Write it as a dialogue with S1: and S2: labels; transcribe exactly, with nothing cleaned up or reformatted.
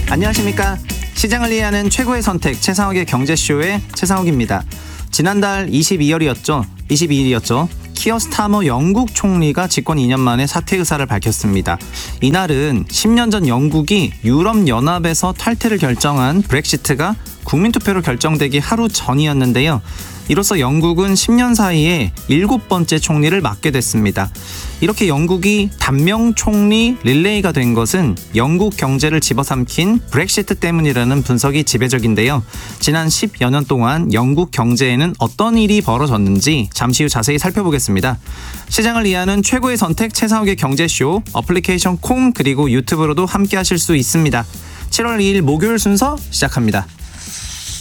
S1: 안녕하십니까. 시장을 이해하는 최고의 선택 최상욱의 경제쇼의 최상욱입니다. 지난달 이십이월이었죠. 이십이일이었죠. 키어 스타머 영국 총리가 집권 이 년 만에 사퇴 의사를 밝혔습니다. 이날은 십 년 전 영국이 유럽연합에서 탈퇴를 결정한 브렉시트가 국민투표로 결정되기 하루 전이었는데요. 이로써 영국은 십 년 사이에 일곱 번째 총리를 맡게 됐습니다. 이렇게 영국이 단명 총리 릴레이가 된 것은 영국 경제를 집어삼킨 브렉시트 때문이라는 분석이 지배적인데요. 지난 십여 년 동안 영국 경제에는 어떤 일이 벌어졌는지 잠시 후 자세히 살펴보겠습니다. 시장을 이해하는 최고의 선택 최상욱의 경제쇼, 어플리케이션 콩 그리고 유튜브로도 함께 하실 수 있습니다. 칠월 이일 목요일 순서 시작합니다.